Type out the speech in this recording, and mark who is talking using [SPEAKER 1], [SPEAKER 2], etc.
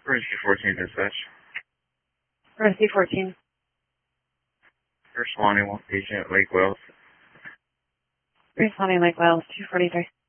[SPEAKER 1] Rescue 14 dispatch.
[SPEAKER 2] Rescue 14.
[SPEAKER 1] Responding agent Lake Wells.
[SPEAKER 2] Responding Lake Wells, 243.